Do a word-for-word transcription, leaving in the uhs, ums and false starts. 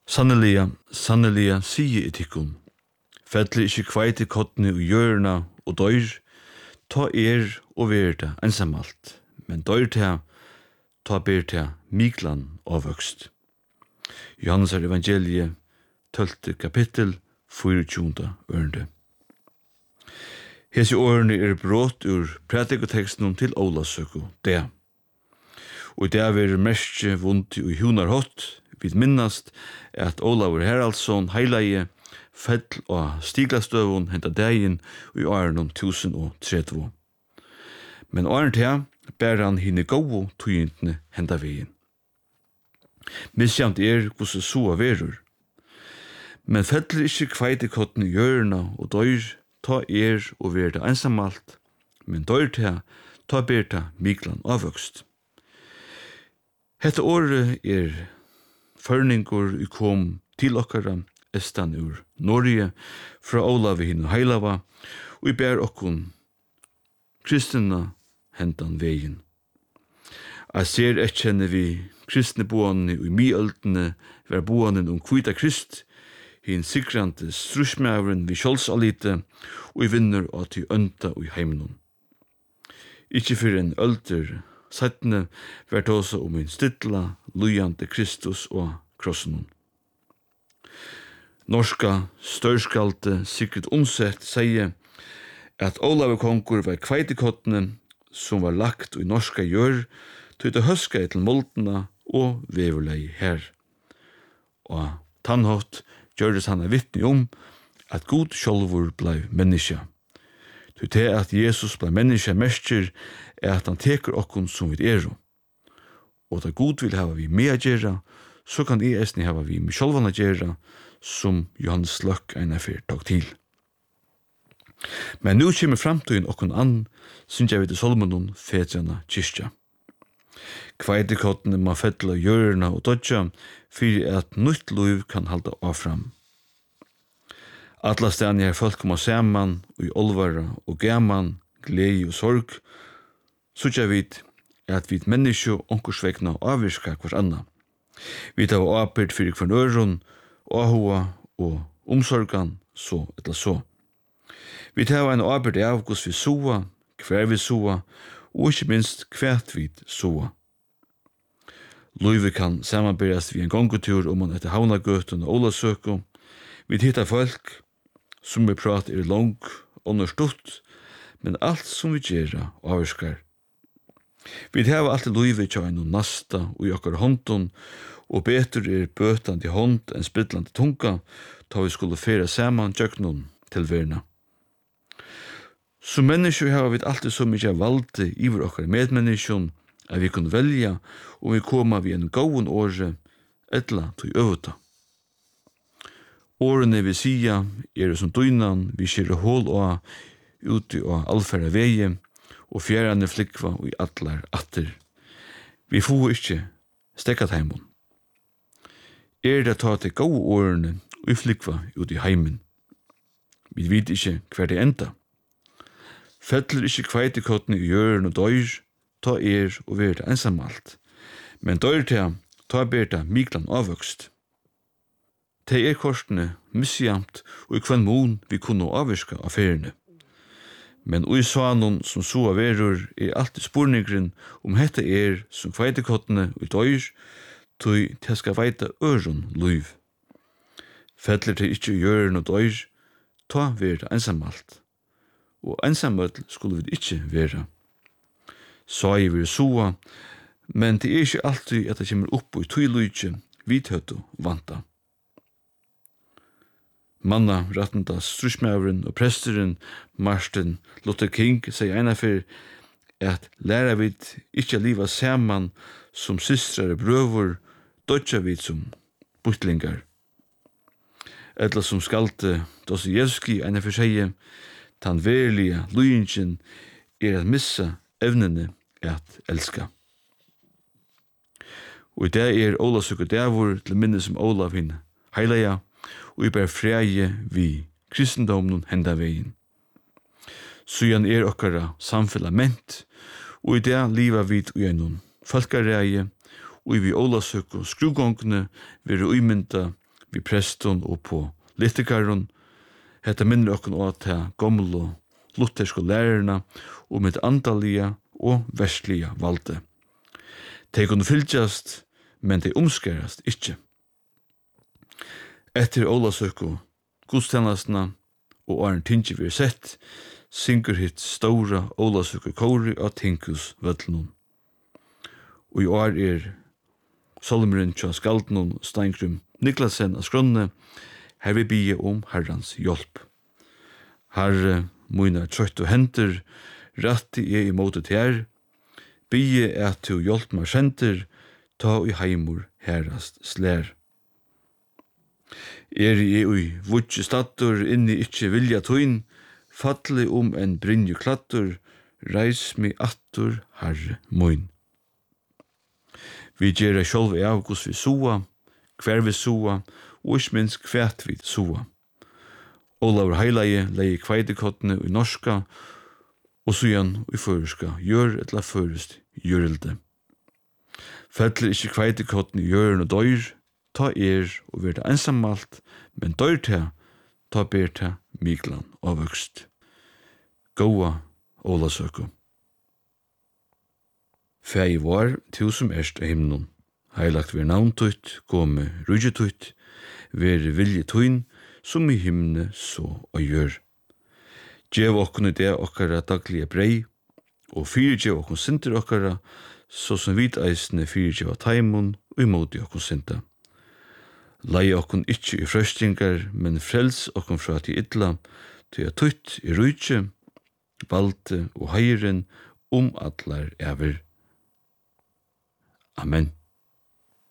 Sanneliga, sanneliga, sige etikon. Fettler ikkje kveite kottene og hjørna og døyr, ta er og verda ensamalt, men døyr ta, ta ber ta miklan avvøkst. Johannes er evangeliet, tolvte kapittel, fireogtjúgunda ørende. Hesi årene er brått ur prædikoteksten til Ólavsøku, det. Og det er mest vondt i hunarhått, vi minnast at Ólavur Haraldsson heilaie fell og stiglastøvun henta degin i åren tusen og trettio. Men åren til bær han hine gode tøyintene henta vegin. Misjamt er hvordan soa verur. Men fettler ikkje kveitekotten i hjørna og døyr, ta er og verda ensamalt, men døyr til ta berta miklan avvøkst. Hetta året er førningur i kom til okkara estan ur Norge fra Ólavi hinn heilava og i bær okkun kristina hentan vegin. Jeg ser ekkjenne vi kristne boane og i miøldene ver boane om kvita krist, hinn sikrande strusmævren vi kjolsalite og i vinner at i ønta og i heimnum. Ikkje fyrir en ølter settene vært også om en stidla, lujante Kristus og krossenum. Norska størskalte Sigrid Undset sier at Ólavur kongur var kveitikottene som var lagt i norska gjør til det høska til moltena og veverlei her. Og tannhått gjøres han er vittne om at Gud sjálvur blei menneska. Til det at Jesus blei menneska mestjer er at han teker okkun som vi er. Og da Gud vil hava vi med a gjerra, så kan I esni hava vi med sjálvan a gjerra, som Johannes Løkk eina fyr tok til. Men nu kommer framtøyen okkun ann, synes jeg vet i Solomon fetrana kyrkja. Kveitikottene må fettla hjørna og dodja, fyrir at nytt liv kan halda affram. Alla stedene her folk kommer saman, og i olvara og gaman, glede og sorg, så jeg vet at vi menneske onkursvekna avvirka hver anna. Vi tar apert fyrir hver øron, ahua og omsorgan, så etla så. Vi tar en apert av hos vi soa, hver vi soa, og ikke minst hvert vi soa. Løyve kan samanberast vi en gongutur om man etter havnagøtun og Ólavsøku. Vi hittar folk som vi prater er lang og stutt, men alt som vi gjerra avvirskar. Vi hava alltid løyve tja enn nasta og i okkar håndun, og betur er bøtandi hånd enn sprittlandi tunga, ta vi skulle færa saman tjøknun til verna. Som mennesker har vi alltid så mykje valde iver okkar medmenneskjon, at vi kunne velja om vi koma vi en gåen åre, etla til øvota. Årene vi sia er som dynan vi skjer hål og ute og allfæra veie, og fjærane flikva og i atlar atter. Vi får ikkje stekkat heimun. Er det ta til gode årene og i flikva ut i heimen. Vi vet ikkje hver det enda. Fettler ikkje kveitikottene i hjørn og døyr, ta er og verda ensamalt. Men døyr ta, ta berta miklan avvøkst. Ta er korsene misjamt og i kvann mon vi kunne avvirka affærene. Men ui svanon som soa verur er alltid spurningren om hetta er som kveitikottene og døyr, tui te skal veita øron luiv. Fettler til ikkje hjørn og døyr, ta verda ensamalt. Og ensamøtl skulle vi ikkje vera. Så er vi soa, men det er ikkje alltid at det kommer opp i tøylujtje, vidhøttu vanta. Manna, rattenda, strusmævren og presteren Martin Luther King sier eina fyrir at læra vid ikkje liva saman som systrar og brøver, dodja vid som butlingar. Etla som skalte Dostojevski eina fyrir sier, tan verlige lujingen er at missa evnene at elska. Og i dag er Ólavsøku dævur til minne som Ólav hinn heilaja, og i bær freie vi kristendomnun henda vegin. Sujan er okkara samfella ment, og i dag liva vid ui einun folkareie, og i vi Ólavsøku skrugongene veri uimynda vi preston og på litikaron. Hetta minner okkur á ta gamlu luthersku lærarna og mitt andalige og vestlige valde. Tei kunne fylgjast, men tei omskarast ikkje. Etter Ólavsøku, gudstjenestene og åren tingi vi sett, syngur hitt stóra Ólavsøku kóri av Tinkus vøtlunum. Og i år er Solomren tja skaldnum Steingrim Niklasen av skrunne, her vi bie om Herrans hjelp. Herre, mine trøtt og henter, ratti jeg imot et her, bie at du hjelp meg kjenter, ta i heimur herrast slær. Er jeg ui vudje statur, inni ikkje vilja tøyn, fattelig om en brinju klattur, reis mi attur, herre moin. Vi gjerra sjálv av hos vi soa, hver vi soa, og ikke minst kvært vi soa. Olavur Heilaie leie kveitekottene i norska, og sujan i føreska, gjør etla førest gjørelde. Fettler ikkje kveitekottene i gjøren og døyr, ta er og verda ensamalt, men døyr ta, ta ber ta miglan og vøkst. Gåa Ólavsøku. Fæi var, tu som erst av himnon. Heilagt ver navntutt, gåme rujitutt, ver vilje tuin, som i himne så og gjør. Gjev okkun i det okkara daglige brei, og fyrir gjev okkun sinter okkara, så som vit eisne fyrir gjev av taimon, og imoti okkun sinta. Lei okkun ikkje i frøstingar, men frels okkun fra til illa, til a tutt i rujtje, valde og heiren om atlar ever. Amen.